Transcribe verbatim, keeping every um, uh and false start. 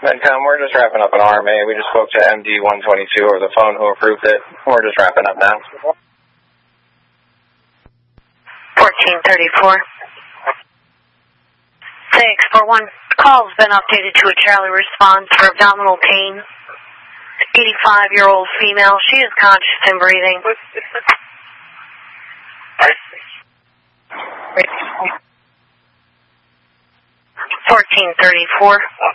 Medcom, we're just wrapping up an R M A. We just spoke to M D one twenty-two over the phone who approved it. We're just wrapping up now. fourteen thirty-four. six four one. Call's been updated to a Charlie response for abdominal pain. eighty-five-year-old female. She is conscious and breathing. fourteen thirty-four.